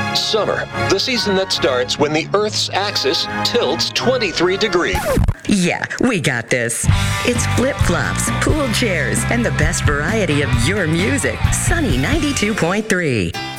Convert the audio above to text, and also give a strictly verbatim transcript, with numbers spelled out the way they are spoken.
Summer, the season that starts when the Earth's axis tilts twenty-three degrees. Yeah, we got this. It's flip-flops, pool chairs, and the best variety of your music. Sunny ninety-two point three.